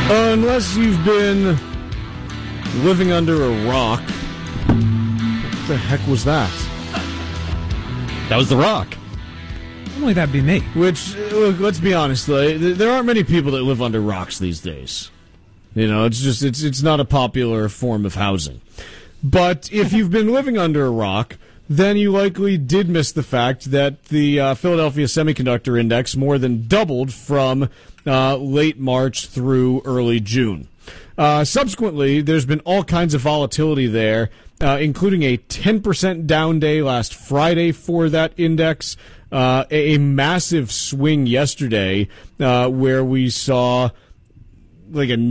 Unless you've been living under a rock. What the heck was that? That was The Rock. Only that'd be me. Which, look, let's be honest, there aren't many people that live under rocks these days. You know, it's not a popular form of housing. But if you've been living under a rock, then you likely did miss the fact that the Philadelphia Semiconductor Index more than doubled from late March through early June. Subsequently, there's been all kinds of volatility there, including a 10% down day last Friday for that index, a massive swing yesterday where we saw like a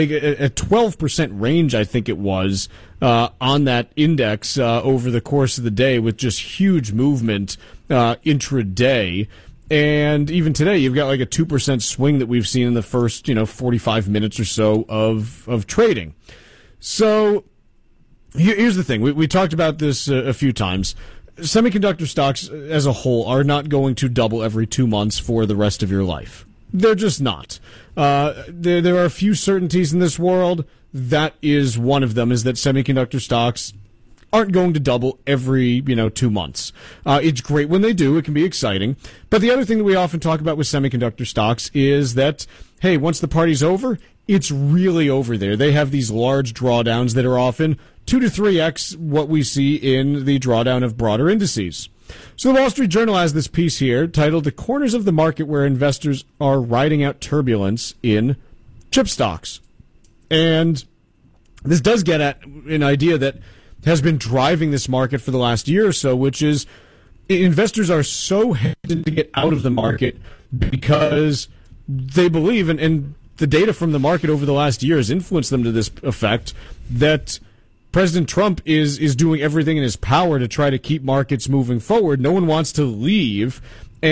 12% range, I think it was, on that index over the course of the day, with just huge movement intraday. And even today, you've got like a 2% swing that we've seen in the first 45 minutes or so of trading. So here's the thing: we talked about this a few times. Semiconductor stocks as a whole are not going to double every 2 months for the rest of your life. They're just not. There are a few certainties in this world. That is one of them, is that semiconductor stocks aren't going to double every 2 months. It's great when they do. It can be exciting. But the other thing that we often talk about with semiconductor stocks is that, hey, once the party's over, it's really over there. They have these large drawdowns that are often 2 to 3x what we see in the drawdown of broader indices. So the Wall Street Journal has this piece here titled "The Corners of the Market Where Investors Are Riding Out Turbulence in Chip Stocks." And this does get at an idea that has been driving this market for the last year or so, which is investors are so hesitant to get out of the market because they believe, and the data from the market over the last year has influenced them to this effect, that President Trump is doing everything in his power to try to keep markets moving forward. No one wants to leave.